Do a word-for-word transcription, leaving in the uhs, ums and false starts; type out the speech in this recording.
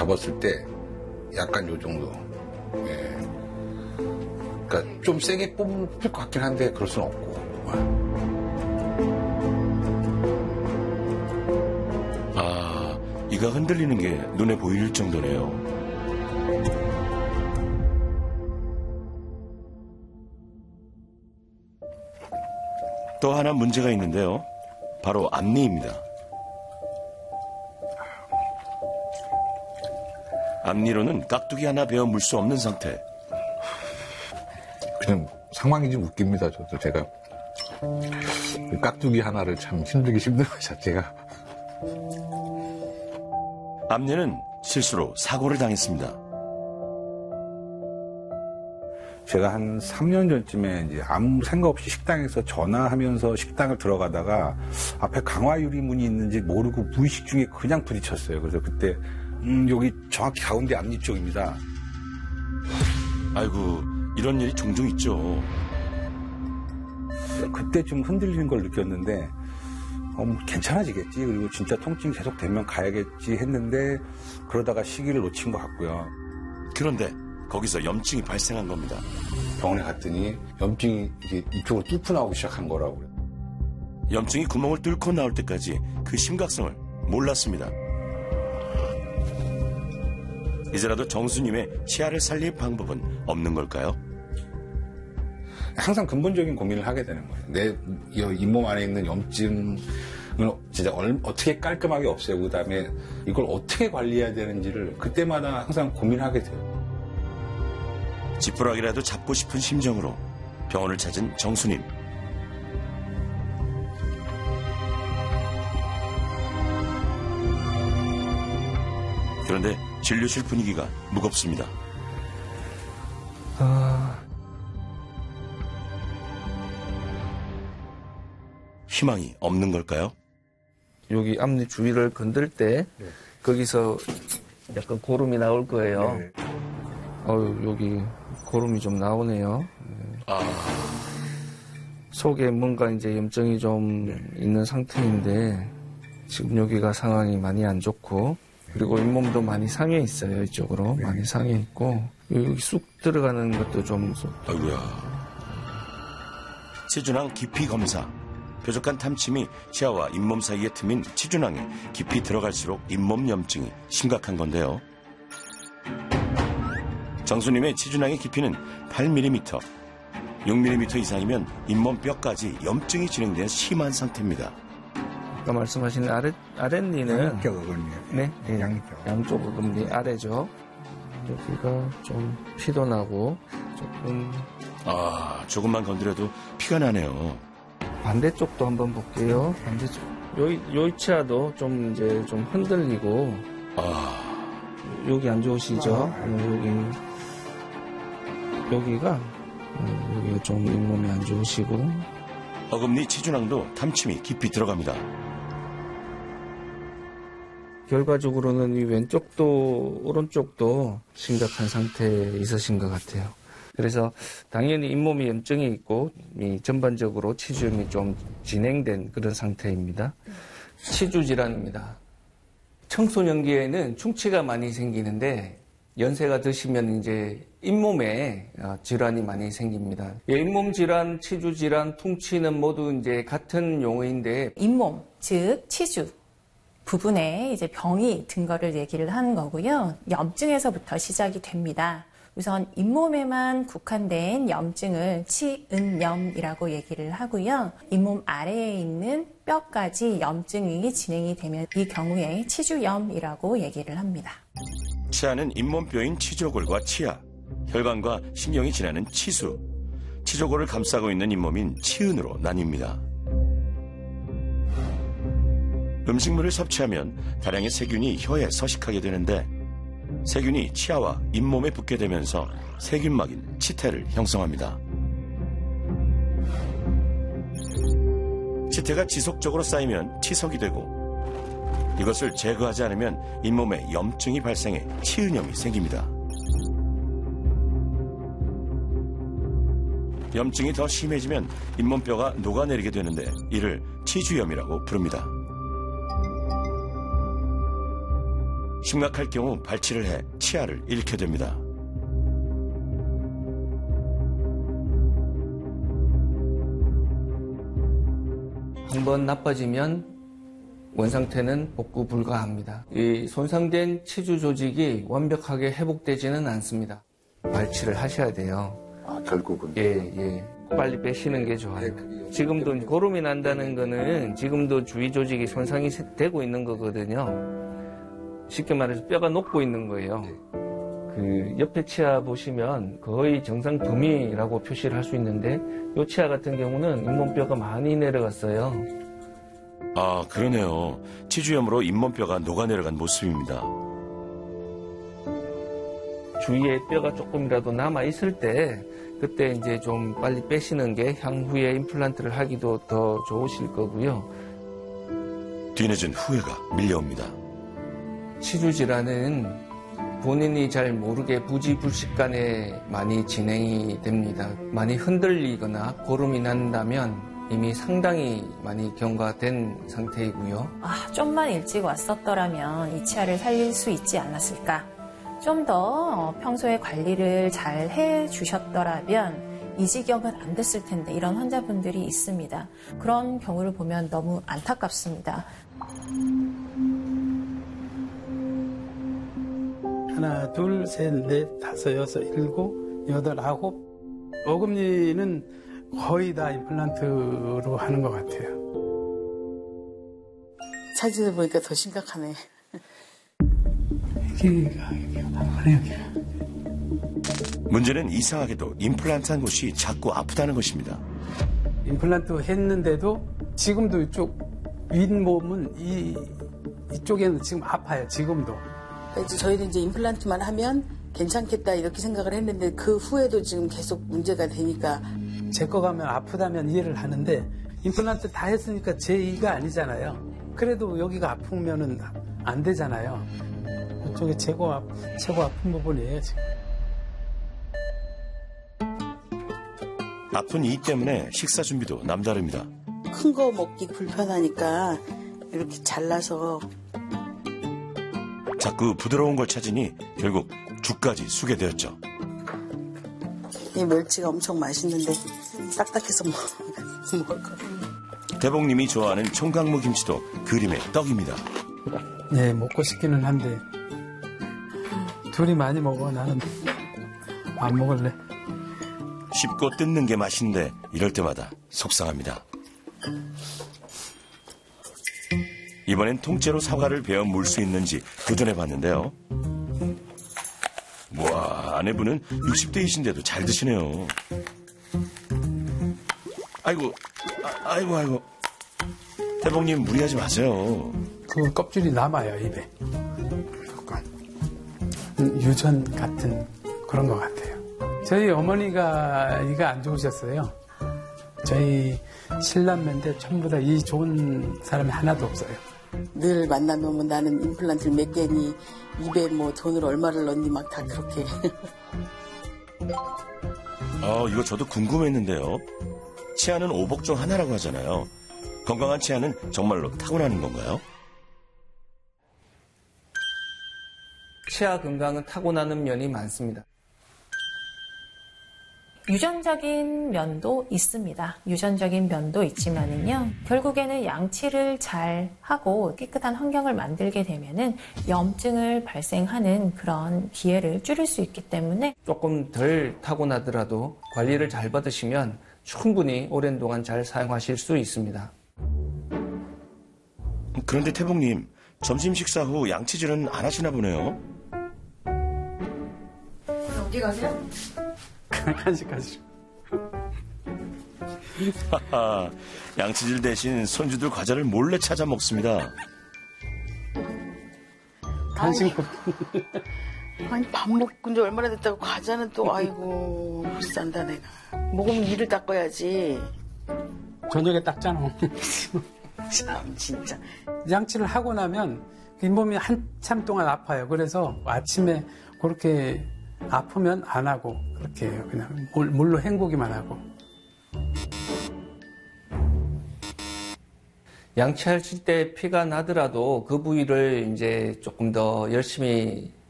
잡았을 때 약간 요 정도. 예. 그러니까 좀 세게 뽑을 것 같긴 한데 그럴 수는 없고. 아, 이가 흔들리는 게 눈에 보일 정도네요. 또 하나 문제가 있는데요. 바로 앞니입니다. 앞니로는 깍두기 하나 베어 물 수 없는 상태. 그냥 상황이 좀 웃깁니다. 저도 제가 깍두기 하나를 참 힘들기 힘든 것 자체가. 앞니는 실수로 사고를 당했습니다. 제가 한 삼 년 전쯤에 이제 아무 생각 없이 식당에서 전화하면서 식당을 들어가다가 앞에 강화 유리문이 있는지 모르고 무의식 중에 그냥 부딪혔어요. 그래서 그때 음, 여기 정확히 가운데 앞니 쪽입니다. 아이고, 이런 일이 종종 있죠. 그때 좀 흔들리는 걸 느꼈는데 어, 뭐 괜찮아지겠지. 그리고 진짜 통증이 계속되면 가야겠지 했는데 그러다가 시기를 놓친 것 같고요. 그런데 거기서 염증이 발생한 겁니다. 병원에 갔더니 염증이 이제 이쪽으로 뚫고 나오기 시작한 거라고 그래요. 염증이 구멍을 뚫고 나올 때까지 그 심각성을 몰랐습니다. 이제라도 정수님의 치아를 살릴 방법은 없는 걸까요? 항상 근본적인 고민을 하게 되는 거예요. 내 잇몸 안에 있는 염증을 진짜 어떻게 깔끔하게 없애고 그다음에 이걸 어떻게 관리해야 되는지를 그때마다 항상 고민하게 돼요. 지푸라기라도 잡고 싶은 심정으로 병원을 찾은 정수님. 그런데 진료실 분위기가 무겁습니다. 아... 희망이 없는 걸까요? 여기 앞니 주위를 건들 때 네. 거기서 약간 고름이 나올 거예요. 네. 어유 여기 고름이 좀 나오네요. 네. 아... 속에 뭔가 이제 염증이 좀 네. 있는 상태인데 지금 여기가 상황이 많이 안 좋고 그리고 잇몸도 많이 상해 있어요. 이쪽으로 네. 많이 상해 있고 여기 쑥 들어가는 것도 좀. 아이고야. 치준항 깊이 검사. 뾰족한 탐침이 치아와 잇몸 사이의 틈인 치준항에 깊이 들어갈수록 잇몸 염증이 심각한 건데요. 정수님의 치준항의 깊이는 팔 밀리미터, 육 밀리미터 이상이면 잇몸 뼈까지 염증이 진행된 심한 상태입니다. 아까 말씀하신 아래, 아랫니는 양쪽 어금니. 네, 네. 양쪽. 양쪽 어금니 아래죠. 여기가 좀 피도 나고 조금. 아, 조금만 건드려도 피가 나네요. 반대쪽도 한번 볼게요. 반대쪽. 요, 요 치아도 좀 이제 좀 흔들리고. 아. 여기 안 좋으시죠? 아. 여기. 여기가, 여기가 좀 잇몸이 안 좋으시고. 어금니 치준항도 탐침이 깊이 들어갑니다. 결과적으로는 이 왼쪽도 오른쪽도 심각한 상태에 있으신 것 같아요. 그래서 당연히 잇몸이 염증이 있고 이 전반적으로 치주염이 좀 진행된 그런 상태입니다. 치주 질환입니다. 청소년기에는 충치가 많이 생기는데 연세가 드시면 이제 잇몸에 질환이 많이 생깁니다. 잇몸 질환, 치주 질환, 퉁치는 모두 이제 같은 용어인데 잇몸, 즉 치주 부분에 이제 병이 든 거를 얘기를 하는 거고요. 염증에서부터 시작이 됩니다. 우선 잇몸에만 국한된 염증을 치은염이라고 얘기를 하고요. 잇몸 아래에 있는 뼈까지 염증이 진행이 되면 이 경우에 치주염이라고 얘기를 합니다. 치아는 잇몸뼈인 치조골과 치아, 혈관과 신경이 지나는 치수, 치조골을 감싸고 있는 잇몸인 치은으로 나뉩니다. 음식물을 섭취하면 다량의 세균이 혀에 서식하게 되는데 세균이 치아와 잇몸에 붙게 되면서 세균막인 치태를 형성합니다. 치태가 지속적으로 쌓이면 치석이 되고 이것을 제거하지 않으면 잇몸에 염증이 발생해 치은염이 생깁니다. 염증이 더 심해지면 잇몸뼈가 녹아내리게 되는데 이를 치주염이라고 부릅니다. 심각할 경우 발치를 해 치아를 잃게 됩니다. 한번 나빠지면 원상태는 복구 불가합니다. 이 손상된 치주 조직이 완벽하게 회복되지는 않습니다. 발치를 하셔야 돼요. 아, 결국은. 예, 예. 빨리 빼시는 게 좋아요. 지금도 고름이 난다는 거는 지금도 주위 조직이 손상이 되고 있는 거거든요. 쉽게 말해서 뼈가 녹고 있는 거예요. 그 옆에 치아 보시면 거의 정상 범위라고 표시를 할 수 있는데 이 치아 같은 경우는 잇몸뼈가 많이 내려갔어요. 아, 그러네요. 치주염으로 잇몸뼈가 녹아내려간 모습입니다. 주위에 뼈가 조금이라도 남아있을 때 그때 이제 좀 빨리 빼시는 게 향후에 임플란트를 하기도 더 좋으실 거고요. 뒤늦은 후회가 밀려옵니다. 치주 질환은 본인이 잘 모르게 부지불식간에 많이 진행이 됩니다. 많이 흔들리거나 고름이 난다면 이미 상당히 많이 경과된 상태이고요. 아, 좀만 일찍 왔었더라면 이 치아를 살릴 수 있지 않았을까? 좀 더 평소에 관리를 잘 해주셨더라면 이 지경은 안 됐을 텐데 이런 환자분들이 있습니다. 그런 경우를 보면 너무 안타깝습니다. 하나, 둘, 셋, 넷, 다섯, 여섯, 일곱, 여덟, 아홉. 어금니는 거의 다 임플란트로 하는 것 같아요. 사진을 보니까 더 심각하네. 여기가, 여기가 나가네, 여기가. 문제는 이상하게도 임플란트한 곳이 자꾸 아프다는 것입니다. 임플란트 했는데도 지금도 이쪽 윗몸은 이, 이쪽에는 지금 아파요, 지금도. 이제 저희는 이제 임플란트만 하면 괜찮겠다 이렇게 생각을 했는데 그 후에도 지금 계속 문제가 되니까. 제 거 가면 아프다면 이해를 하는데 임플란트 다 했으니까 제 이가 아니잖아요. 그래도 여기가 아프면은 안 되잖아요. 이쪽에 최고, 아, 최고 아픈 부분이에요, 지금. 아픈 이 때문에 식사 준비도 남다릅니다. 큰 거 먹기 불편하니까 이렇게 잘라서. 자꾸 부드러운 걸 찾으니 결국 죽까지 쓰게 되었죠. 이 멸치가 엄청 맛있는데 딱딱해서 뭐, 먹을 거. 대복님이 좋아하는 청강무 김치도 그림의 떡입니다. 네, 먹고 싶기는 한데 둘이 많이 먹어. 나는 안 먹을래. 씹고 뜯는 게 맛인데 이럴 때마다 속상합니다. 이번엔 통째로 사과를 베어 물 수 있는지 도전해봤는데요. 와, 아내분은 육십 대이신데도 잘 드시네요. 아이고, 아, 아이고, 아이고. 대복님 무리하지 마세요. 그 껍질이 남아요, 입에. 약간 유전 같은 그런 것 같아요. 저희 어머니가 이가 안 좋으셨어요. 저희 칠남매인데 전부 다 이 좋은 사람이 하나도 없어요. 늘 만나면 뭐 나는 임플란트를 몇 개니 입에 뭐 돈을 얼마를 넣니 막 다 그렇게. 아, 이거 저도 궁금했는데요. 치아는 오복 중 하나라고 하잖아요. 건강한 치아는 정말로 타고나는 건가요? 치아 건강은 타고나는 면이 많습니다. 유전적인 면도 있습니다. 유전적인 면도 있지만은요, 결국에는 양치를 잘 하고 깨끗한 환경을 만들게 되면은 염증을 발생하는 그런 기회를 줄일 수 있기 때문에 조금 덜 타고나더라도 관리를 잘 받으시면 충분히 오랜 동안 잘 사용하실 수 있습니다. 그런데 태복님, 점심 식사 후 양치질은 안 하시나 보네요. 어디 가세요? 간식까지. 하하, 양치질 대신 손주들 과자를 몰래 찾아 먹습니다. 간식. 아니 밥 먹은 지 얼마나 됐다고 과자는 또 아이고 비싼다 내가. 먹으면 이를 닦아야지. 저녁에 닦잖아. 참 진짜. 양치를 하고 나면 잇몸이 한참 동안 아파요. 그래서 아침에 그렇게 아프면 안 하고 그렇게 해요. 그냥 물, 물로 헹구기만 하고. 양치하실 때 피가 나더라도 그 부위를 이제 조금 더 열심히